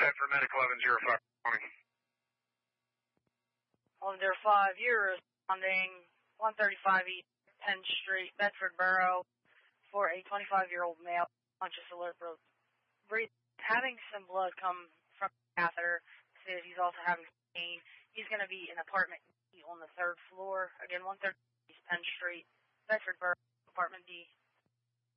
Bedford Medic 1105 morning. 1105, you're responding 135 East 10th Street, Bedford Borough, for a 25-year-old male, conscious alert, breathing, having some blood come from the catheter. Says he's also having pain. He's going to be in apartment D on the 3rd floor. Again, 130 East 10th Street, Bedford Borough, apartment D.